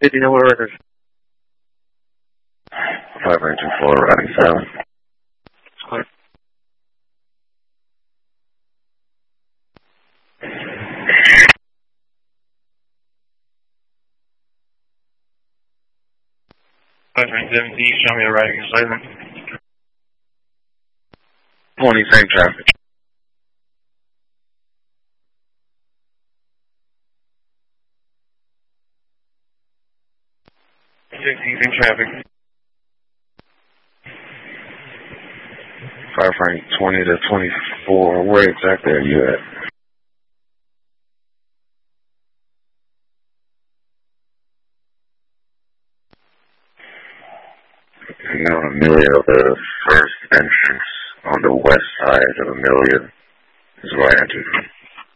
Did you know what record? 524, riding south. Clear. Show me a riding assignment. 20, same traffic. 16, same traffic. 5 Frank 20 to 24. Where exactly are you at? Now Amelia, the first entrance on the west side of Amelia is where I entered.